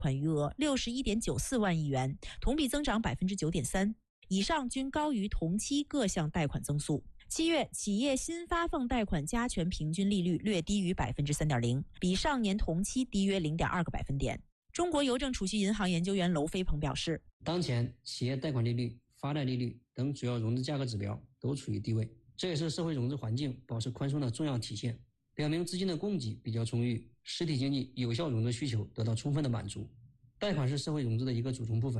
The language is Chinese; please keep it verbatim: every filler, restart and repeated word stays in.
款余额六十一点九四万亿元，同比增长百分之九点三，以上均高于同期各项贷款增速。七月，企业新发放贷款加权平均利率略低于百分之三点零，比上年同期低约零点二个百分点。中国邮政储蓄银行研究员娄飞鹏表示， 当前企业贷款利率、发贷利率等主要融资价格指标都处于低位，这也是社会融资环境保持宽松的重要体现，表明资金的供给比较充裕，实体经济有效融资需求得到充分的满足。贷款是社会融资的一个组成部分。